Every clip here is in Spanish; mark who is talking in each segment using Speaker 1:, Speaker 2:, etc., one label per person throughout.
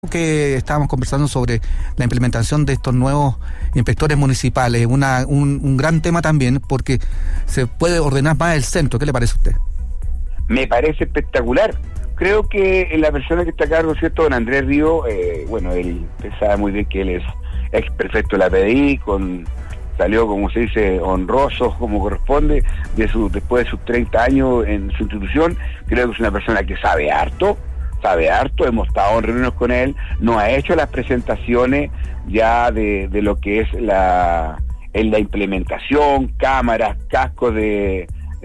Speaker 1: Que estábamos conversando sobre la implementación de estos nuevos inspectores municipales, un gran tema también, porque se puede ordenar más el centro. ¿Qué le parece a usted?
Speaker 2: Me parece espectacular. Creo que la persona que está a cargo, ¿cierto? Don Andrés Río, él sabe muy bien que él es ex prefecto de la PDI, salió, como se dice, honroso, como corresponde, después de sus 30 años en su institución. Creo que es una persona que sabe harto, hemos estado en reuniones con él, nos ha hecho las presentaciones ya de lo que es la implementación, cámaras, cascos de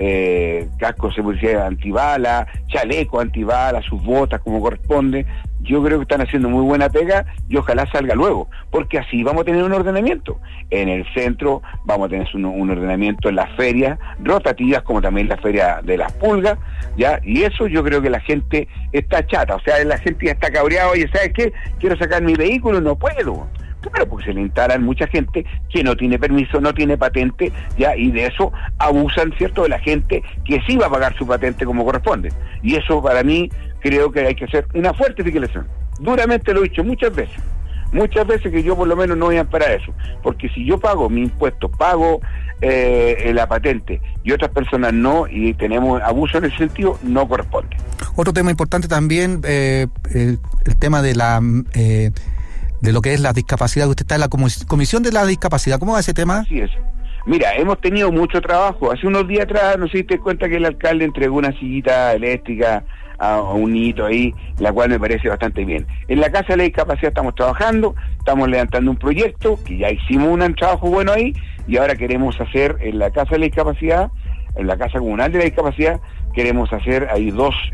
Speaker 2: seguridad antibala, chaleco antibala, sus botas como corresponde. Yo creo que están haciendo muy buena pega y ojalá salga luego, porque así vamos a tener un ordenamiento. En el centro vamos a tener un ordenamiento en las ferias rotativas, como también la feria de las pulgas, ¿ya? Y eso yo creo que la gente está chata, o sea, la gente ya está cabreada. Oye, ¿sabes qué? Quiero sacar mi vehículo, no puedo. Claro, porque se le instalan mucha gente que no tiene permiso, no tiene patente, ya, y de eso abusan, ¿cierto?, de la gente que sí va a pagar su patente como corresponde. Y eso, para mí, creo que hay que hacer una fuerte fiscalización. Duramente lo he dicho muchas veces que yo por lo menos no voy a parar eso, porque si yo pago mi impuesto, pago la patente y otras personas no, y tenemos abuso en ese sentido, no corresponde.
Speaker 1: Otro tema importante también, el tema de de lo que es la discapacidad. Usted está en la comisión de la discapacidad. ¿Cómo va ese tema?
Speaker 2: Así es. Mira, hemos tenido mucho trabajo. Hace unos días atrás, no sé si te das cuenta que el alcalde entregó una sillita eléctrica a un niñito ahí, la cual me parece bastante bien. En la Casa de la Discapacidad estamos trabajando, estamos levantando un proyecto, que ya hicimos un trabajo bueno ahí, y ahora queremos hacer en la Casa de la Discapacidad, en la Casa Comunal de la Discapacidad, queremos hacer ahí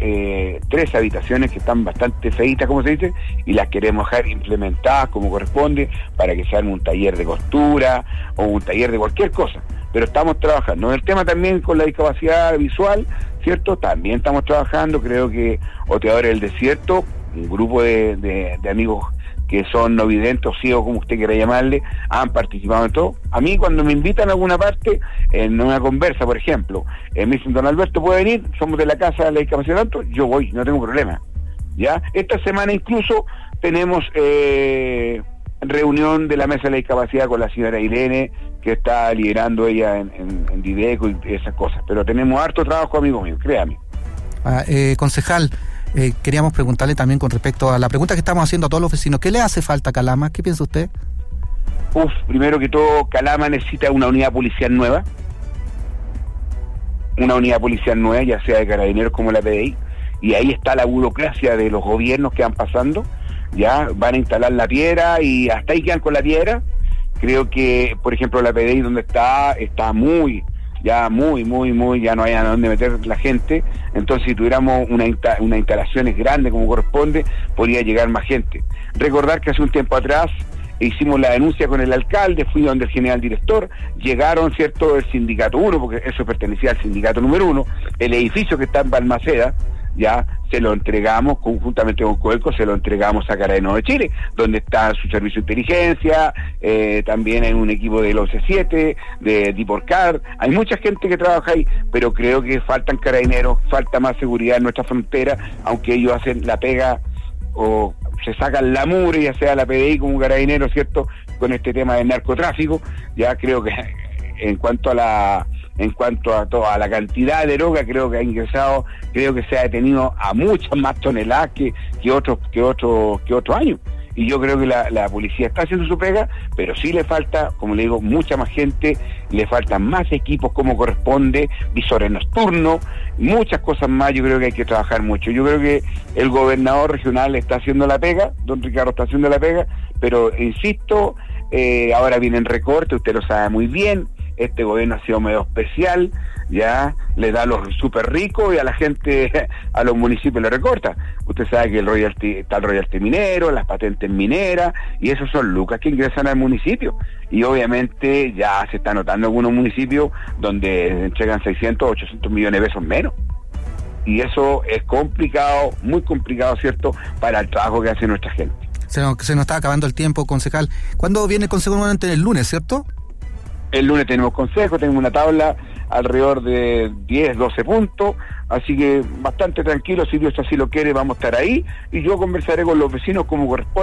Speaker 2: 3 habitaciones que están bastante feitas, como se dice, y las queremos dejar implementadas como corresponde, para que se arme un taller de costura o un taller de cualquier cosa. Pero estamos trabajando. En el tema también con la discapacidad visual, ¿cierto? También estamos trabajando. Creo que Oteadores del Desierto, un grupo de amigos que son no videntes o ciegos, como usted quiera llamarle, han participado en todo. A mí, cuando me invitan a alguna parte, en una conversa, por ejemplo, me dicen, don Alberto, ¿puede venir? Somos de la Casa de la Discapacidad, tanto, yo voy, no tengo problema. ¿Ya? Esta semana incluso tenemos reunión de la Mesa de la Discapacidad con la señora Irene, que está liderando ella en Dideco y esas cosas. Pero tenemos harto trabajo, amigo mío, créame.
Speaker 1: Concejal, queríamos preguntarle también con respecto a la pregunta que estamos haciendo a todos los vecinos. ¿Qué le hace falta a Calama? ¿Qué piensa usted?
Speaker 2: Primero que todo, Calama necesita una unidad policial nueva. Una unidad policial nueva, ya sea de Carabineros como la PDI. Y ahí está la burocracia de los gobiernos que van pasando. Ya van a instalar la piedra y hasta ahí quedan con la piedra. Creo que, por ejemplo, la PDI donde está muy, ya no hay a dónde meter la gente. Entonces, si tuviéramos una instalaciones grande como corresponde, podría llegar más gente. Recordar que hace un tiempo atrás hicimos la denuncia con el alcalde, fui donde el general director, llegaron, ¿cierto?, el sindicato 1, porque eso pertenecía al sindicato número 1, el edificio que está en Balmaceda, ya se lo entregamos conjuntamente con Coelco, se lo entregamos a Carabineros de Chile, donde está su servicio de inteligencia, también hay un equipo del OC7, de Diporcar, hay mucha gente que trabaja ahí, pero creo que faltan carabineros, falta más seguridad en nuestra frontera, aunque ellos hacen la pega o se sacan la mugre, ya sea la PDI como carabinero, ¿cierto?, con este tema del narcotráfico. Ya creo que en cuanto a la cantidad de droga, creo que ha ingresado, creo que se ha detenido a muchas más toneladas que otros años. Y yo creo que la policía está haciendo su pega, pero sí le falta, como le digo, mucha más gente, le faltan más equipos como corresponde, visores nocturnos, muchas cosas más. Yo creo que hay que trabajar mucho. Yo creo que el gobernador regional está haciendo la pega, don Ricardo está haciendo la pega, pero insisto, ahora vienen recortes, usted lo sabe muy bien. Este gobierno ha sido medio especial, ya le da a los súper ricos y a la gente, a los municipios le recorta. Usted sabe que está el royalty minero, las patentes mineras, y esos son lucas que ingresan al municipio. Y obviamente ya se está notando algunos municipios donde entregan 600, 800 millones de pesos menos. Y eso es complicado, muy complicado, ¿cierto?, para el trabajo que hace nuestra gente.
Speaker 1: Se nos está acabando el tiempo, concejal. ¿Cuándo viene el consejo nuevamente? El lunes, ¿cierto?
Speaker 2: El lunes tenemos consejo, tenemos una tabla alrededor de 10, 12 puntos, así que bastante tranquilo, si Dios así lo quiere, vamos a estar ahí, y yo conversaré con los vecinos como corresponde.